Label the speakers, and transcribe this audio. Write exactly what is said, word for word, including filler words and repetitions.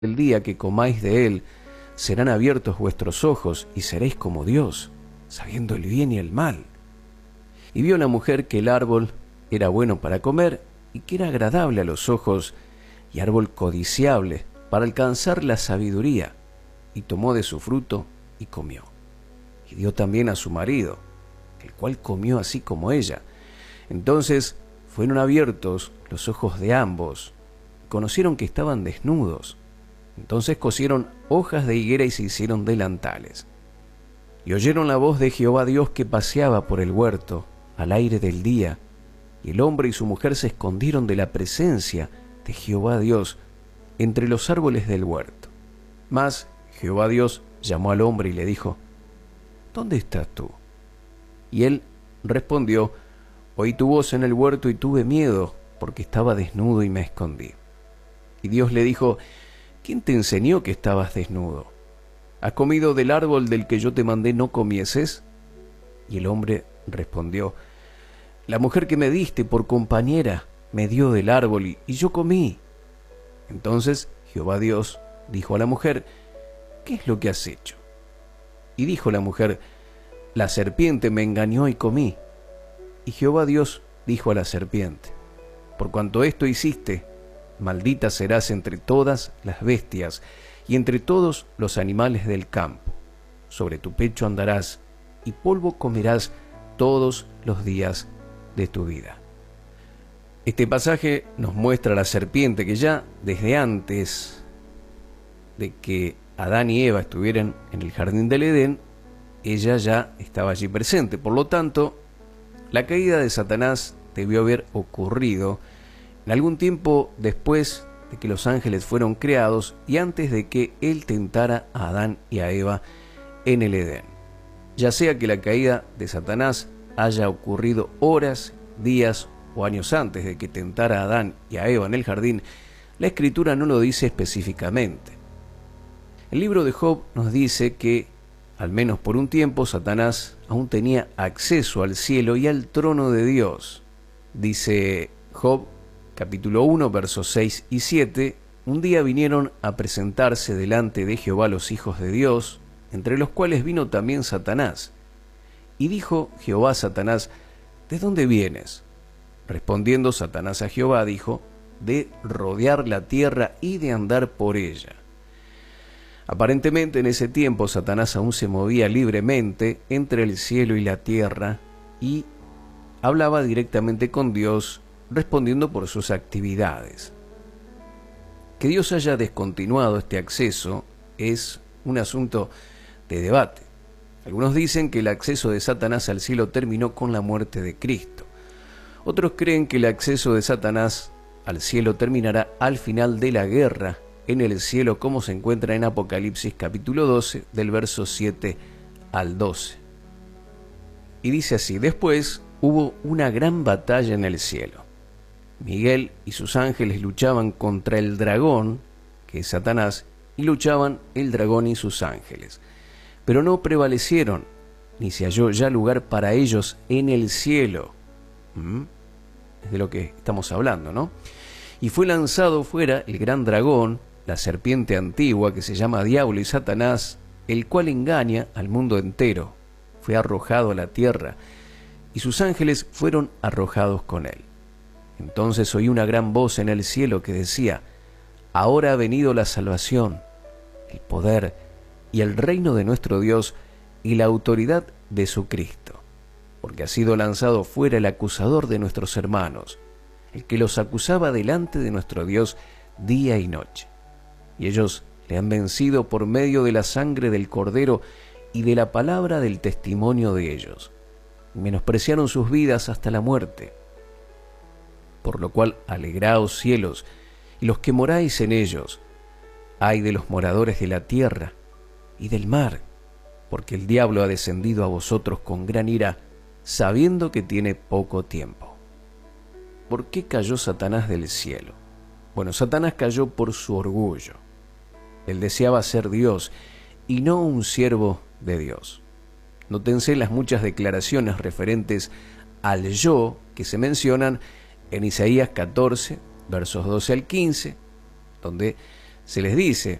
Speaker 1: el día que comáis de él, serán abiertos vuestros ojos y seréis como Dios, sabiendo el bien y el mal. Y vio la mujer que el árbol era bueno para comer y que era agradable a los ojos y árbol codiciable para alcanzar la sabiduría, y tomó de su fruto y comió. Y dio también a su marido, el cual comió así como ella. Entonces fueron abiertos los ojos de ambos, y conocieron que estaban desnudos. Entonces cosieron hojas de higuera y se hicieron delantales. Y oyeron la voz de Jehová Dios que paseaba por el huerto al aire del día, y el hombre y su mujer se escondieron de la presencia de Jehová Dios entre los árboles del huerto. Mas Jehová Dios llamó al hombre y le dijo: ¿Dónde estás tú? Y él respondió: Oí tu voz en el huerto y tuve miedo, porque estaba desnudo y me escondí. Y Dios le dijo: ¿Quién te enseñó que estabas desnudo? ¿Has comido del árbol del que yo te mandé no comieses? Y el hombre respondió: La mujer que me diste por compañera me dio del árbol y, y yo comí. Entonces Jehová Dios dijo a la mujer: ¿Qué es lo que has hecho? Y dijo la mujer: La serpiente me engañó y comí. Y Jehová Dios dijo a la serpiente: Por cuanto esto hiciste, maldita serás entre todas las bestias y entre todos los animales del campo. Sobre tu pecho andarás y polvo comerás todos los días de tu vida. Este pasaje nos muestra a la serpiente que ya desde antes de que Adán y Eva estuvieran en el jardín del Edén, ella ya estaba allí presente. Por lo tanto, la caída de Satanás debió haber ocurrido en algún tiempo después de que los ángeles fueron creados y antes de que él tentara a Adán y a Eva en el Edén. Ya sea que la caída de Satanás haya ocurrido horas, días o años antes de que tentara a Adán y a Eva en el jardín, la Escritura no lo dice específicamente. El libro de Job nos dice que, al menos por un tiempo, Satanás aún tenía acceso al cielo y al trono de Dios. Dice Job, capítulo uno, versos seis y siete, un día vinieron a presentarse delante de Jehová los hijos de Dios, entre los cuales vino también Satanás. Y dijo Jehová a Satanás: ¿De dónde vienes? Respondiendo Satanás a Jehová, dijo: de rodear la tierra y de andar por ella. Aparentemente en ese tiempo Satanás aún se movía libremente entre el cielo y la tierra y hablaba directamente con Dios, respondiendo por sus actividades. Que Dios haya descontinuado este acceso es un asunto de debate. Algunos dicen que el acceso de Satanás al cielo terminó con la muerte de Cristo. Otros creen que el acceso de Satanás al cielo terminará al final de la guerra en el cielo, como se encuentra en Apocalipsis capítulo doce, del verso siete al doce. Y dice así: después hubo una gran batalla en el cielo. Miguel y sus ángeles luchaban contra el dragón, que es Satanás, y luchaban el dragón y sus ángeles. Pero no prevalecieron, ni se halló ya lugar para ellos en el cielo. ¿Mm? Es de lo que estamos hablando, ¿no? Y fue lanzado fuera el gran dragón, la serpiente antigua, que se llama Diablo y Satanás, el cual engaña al mundo entero. Fue arrojado a la tierra, y sus ángeles fueron arrojados con él. Entonces oí una gran voz en el cielo que decía: ahora ha venido la salvación, el poder y el reino de nuestro Dios y la autoridad de su Cristo, porque ha sido lanzado fuera el acusador de nuestros hermanos, el que los acusaba delante de nuestro Dios día y noche. Y ellos le han vencido por medio de la sangre del Cordero y de la palabra del testimonio de ellos, y menospreciaron sus vidas hasta la muerte. Por lo cual, alegraos cielos, y los que moráis en ellos. Ay de los moradores de la tierra y del mar, porque el diablo ha descendido a vosotros con gran ira, sabiendo que tiene poco tiempo. ¿Por qué cayó Satanás del cielo? Bueno, Satanás cayó por su orgullo. Él deseaba ser Dios y no un siervo de Dios. Nótense las muchas declaraciones referentes al yo que se mencionan en Isaías catorce, versos doce al quince, donde se les dice